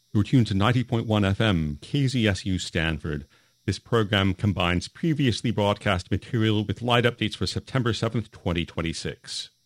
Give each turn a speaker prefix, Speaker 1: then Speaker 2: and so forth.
Speaker 1: You're tuned to 90.1 FM, KZSU Stanford. This program combines previously broadcast material with light updates for September 7th, 2026.